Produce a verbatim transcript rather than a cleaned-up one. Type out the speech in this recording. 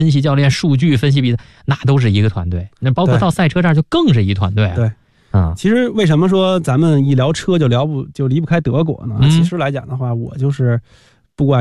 分析教练、数据分析比赛，那都是一个团队。那包括到赛车这儿就更是一团队了。 对， 嗯， 其实为什么说咱们一聊车就聊不就离不开德国呢？ 嗯、 其实来讲的话，我就是不管